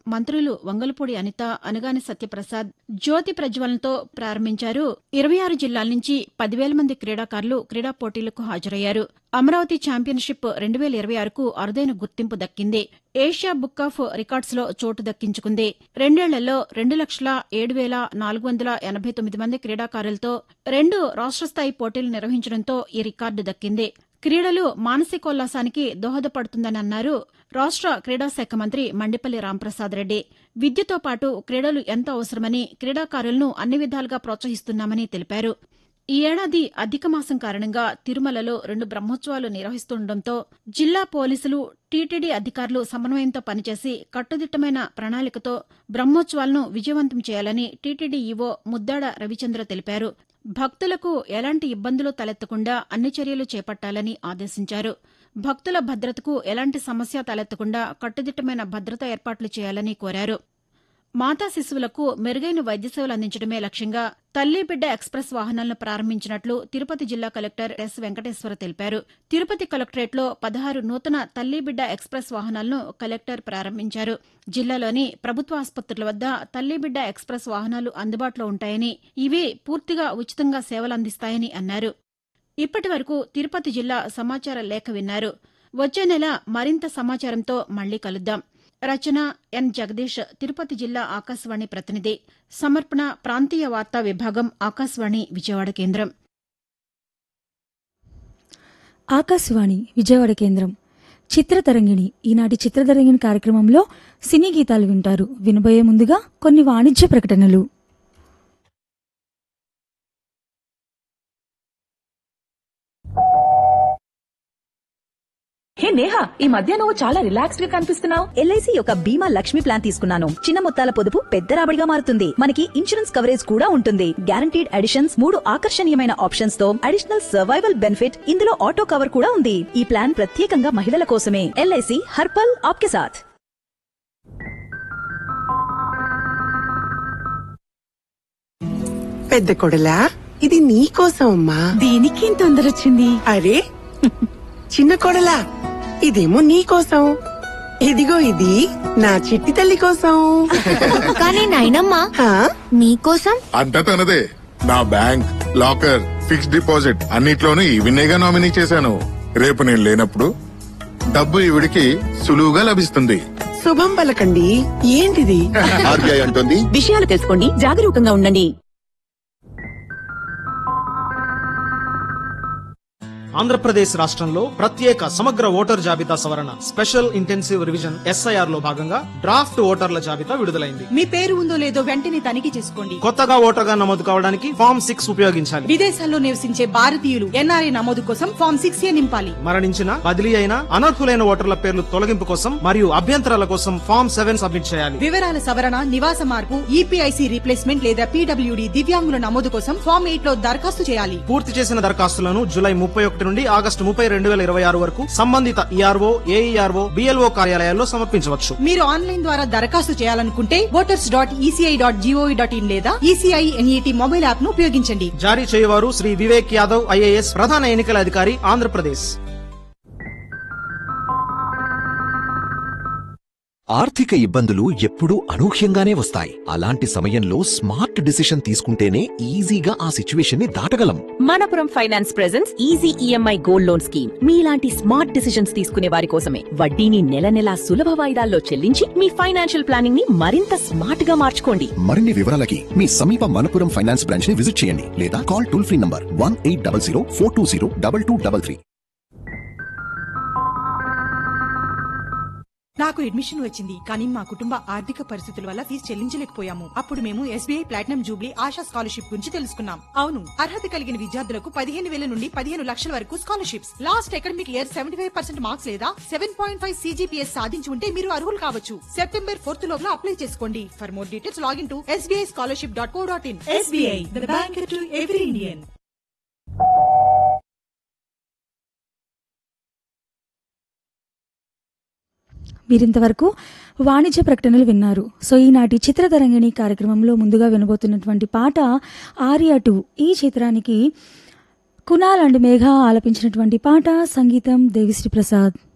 మంత్రులు వంగలపూడి అనిత, అనగాని సత్యప్రసాద్ జ్యోతి ప్రజ్వలనతో ప్రారంభించారు. 26 జిల్లాల నుంచి 10,000 మంది క్రీడాకారులు క్రీడా పోటీలకు హాజరయ్యారు. అమరావతి ఛాంపియన్షిప్ 2026కు అరుదైన గుర్తింపు దక్కింది. ఏషియా బుక్ ఆఫ్ రికార్డ్స్లో చోటు దక్కించుకుంది. 2 ఏళ్లలో 2,07,489 మంది క్రీడాకారులతో 2 రాష్ట్రస్థాయి పోటీలు నిర్వహించడంతో ఈ రికార్డు దక్కింది. క్రీడలు మానసికోల్లాసానికి దోహదపడుతుందని అన్నారు రాష్ట్ర క్రీడాశాఖ మంత్రి మండిపల్లి రాంప్రసాద్ రెడ్డి. విద్యతో పాటు క్రీడలు ఎంతో అవసరమని, క్రీడాకారులను అన్ని విధాలుగా ప్రోత్సహిస్తున్నామని తెలిపారు. ఈ ఏడాది అధిక మాసం కారణంగా తిరుమలలో 2 బ్రహ్మోత్సవాలు నిర్వహిస్తుండటంతో జిల్లా పోలీసులు, టీటీడీ అధికారులు సమన్వయంతో పనిచేసి కట్టుదిట్టమైన ప్రణాళికతో బ్రహ్మోత్సవాలను విజయవంతం చేయాలని టీటీడీ ఈవో ముద్దాడ రవిచంద్ర తెలిపారు. భక్తులకు ఎలాంటి ఇబ్బందులు తలెత్తకుండా అన్ని చర్యలు చేపట్టాలని ఆదేశించారు. భక్తుల భద్రతకు ఎలాంటి సమస్య తలెత్తకుండా కట్టుదిట్టమైన భద్రతా ఏర్పాట్లు చేయాలని కోరారు. మాతా శిశువులకు మెరుగైన వైద్య సేవలు అందించడమే లక్ష్యంగా తల్లి బిడ్డ ఎక్స్ప్రెస్ వాహనాలను ప్రారంభించినట్లు తిరుపతి జిల్లా కలెక్టర్ ఎస్ వెంకటేశ్వర తెలిపారు. తిరుపతి కలెక్టరేట్లో 16 నూతన తల్లి బిడ్డ ఎక్స్ప్రెస్ వాహనాలను కలెక్టర్ ప్రారంభించారు. జిల్లాలోని ప్రభుత్వ ఆసుపత్రుల వద్ద తల్లి బిడ్డ ఎక్స్ప్రెస్ వాహనాలు అందుబాటులో ఉంటాయని, ఇవి పూర్తిగా ఉచితంగా సేవలందిస్తాయని అన్నారు. ఇప్పటి వరకు తిరుపతి జిల్లా సమాచార లేఖ విన్నారు. వచ్చే నెల మరింత సమాచారంతో మళ్లీ కలుద్దాం. రచన ఎన్ జగదీష్, తిరుపతి జిల్లా ఆకాశవాణి ప్రతినిధి. సమర్పణ ప్రాంతీయ వార్తా విభాగం, ఆకాశవాణి విజయవాడ కేంద్రం. ఆకాశవాణి విజయవాడ కేంద్రం. చిత్రతరంగిణి. ఈనాటి చిత్రతరంగిణి కార్యక్రమంలో సినీ గీతాలు వింటారు. వినబోయే ముందుగా కొన్ని వాణిజ్య ప్రకటనలు. హే నేహా, ఈ మధ్య నువ్వు చాలా రిలాక్స్డ్ గా కనిపిస్తున్నావు. ఎల్ఐసి యొక్క బీమా లక్ష్మి ప్లాన్ తీసుకున్నాను. చిన్న మొత్తాల పొదుపు పెద్ద రాబడిగా మారుతుంది. మనకి ఇన్సూరెన్స్ కవరేజ్ కూడా ఉంటుంది. గ్యారంటీడ్ అడిషన్స్, 3 ఆకర్షణీయమైన ఆప్షన్స్ తో అడిషనల్ సర్వైవల్ బెనిఫిట్, ఇందులో ఆటో కవర్ కూడా ఉంది. ఈ ప్లాన్ ప్రత్యేకంగా మహిళల కోసమే. ఎల్ఐసి హర్పల్ ఆప్కే సాథ్. పెద్ద కొడలా, ఇది నీకోసం అమ్మా. దీనికి తొందర వచ్చింది. అరే చిన్న కొడలా, ఇదేమో నీకోసం. ఇదిగో ఇది నా చిట్టి తల్లి కోసం. కానీ నాయనమ్మా, నీకోసం అంతా తనదే. నా బ్యాంక్, లాకర్, ఫిక్స్డ్ డిపాజిట్ అన్నిట్లోనూ ఈవినేగా నామినీ చేశాను. రేపు నేను లేనప్పుడు డబ్బు ఈవిడికి సులువుగా లభిస్తుంది. శుభం పలకండి. ఏంటిది? ఆర్బీఐ అంటుంది, విషయాలు తెలుసుకోండి, జాగరూకంగా ఉండండి. ఆంధ్రప్రదేశ్ రాష్ట్రంలో ప్రత్యేక సమగ్ర ఓటర్ జాబితా సవరణ స్పెషల్ ఇంటెన్సివ్ రివిజన్ SIR లో భాగంగా డ్రాఫ్ట్ ఓటర్ల జాబితా విడుదలైంది. మీ పేరు ఉందో లేదో వెంటనే తనిఖీ చేసుకోండి. కొత్తగా ఓటర్గా నమోదు కావడానికి ఫామ్ 6 ఉపయోగించాలి. విదేశాల్లో నివసించే భారతీయులు NRI నమోదు కోసం ఫామ్ 6A నింపాలి. మరణించిన, బదిలీ అయిన, అనర్హులైన ఓటర్ల పేర్లు తొలగింపు కోసం మరియు అభ్యంతరాల కోసం ఫామ్ 7 సబ్మిట్ చేయాలి. వివరాల సవరణ, నివాస మార్పు, EPIC రీప్లేస్మెంట్ లేదా PWD దివ్యాంగుల నమోదు కోసం ఫామ్ 8 లో దరఖాస్తు చేయాలి. పూర్తి చేసిన దరఖాస్తులను జూలై 31 నుండి ఆగస్టు 30, 2026 వరకు సంబంధిత ERO, AERO, BLO కార్యాలయాల్లో సమర్పించవచ్చు. మీరు ఆన్లైన్ ద్వారా దరఖాస్తు చేయాలనుకుంటే voters.eci.gov.in లేదా ECI NET మొబైల్ యాప్ ను ఉపయోగించండి. జారీ చేయవారు శ్రీ వివేక్ యాదవ్ IAS, ప్రధాన ఎన్నికల అధికారి, ఆంధ్రప్రదేశ్. ఆర్థిక ఇబ్బందులు ఎప్పుడూ అనూహ్యంగానే వస్తాయి. అలాంటి సమయంలో స్మార్ట్ డిసిషన్ తీసుకుంటేనే ఈజీగా ఆ సిచ్యువేషన్ ని దాటగలం. Manappuram finance presents easy EMI gold loan scheme. మీలాంటి స్మార్ట్ డిసిషన్స్ తీసుకునే వారి కోసమే. వడ్డీని నెల నెలా సులభ వాయిదాల్లో చెల్లించి మీ ఫైనాన్షియల్ ప్లానింగ్ ని మరింత స్మార్ట్ గా మార్చుకోండి. మరిన్ని వివరాలకి మీ సమీప మనపురం ఫైనాన్స్ బ్రాంచ్ ని విజిట్ చేయండి లేదా కాల్ టోల్ ఫ్రీ నంబర్ 1800 420 2233. నాకు అడ్మిషన్ వచ్చింది, కానీ మా కుటుంబ ఆర్థిక పరిస్థితుల వల్ల ఫీజు చెల్లించలేకపోయాము. అప్పుడు మేము SBI platinum Jubilee ASHA scholarship గురించి తెలుసుకున్నాం. అవును, అర్హత కలిగిన విద్యార్థులకు 15,000 నుండి 15 లక్షల వరకు scholarships. Last academic year 75% marks లేదా 7.5 CGPS సాధించి ఉంటే మీరు అర్హులు కావచ్చు. సెప్టెంబర్ 4 లోపల అప్లై చేసుకోండి. For more details login to sbischolarship.co.in. SBI, the bank to every Indian. మీరింతవరకు వాణిజ్య ప్రకటనలు విన్నారు. సో ఈనాటి చిత్రతరంగిణి కార్యక్రమంలో ముందుగా వినబోతున్నటువంటి పాట ఆర్య 2. ఈ చిత్రానికి కునాల్ అండ్ మేఘ ఆలపించినటువంటి పాట. సంగీతం దేవిశ్రీ ప్రసాద్.